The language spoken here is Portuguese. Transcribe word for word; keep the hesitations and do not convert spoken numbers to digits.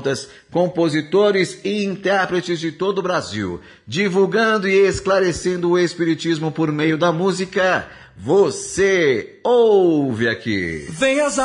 pontas, compositores e intérpretes de todo o Brasil, divulgando e esclarecendo o espiritismo por meio da música. Você ouve aqui. Vem as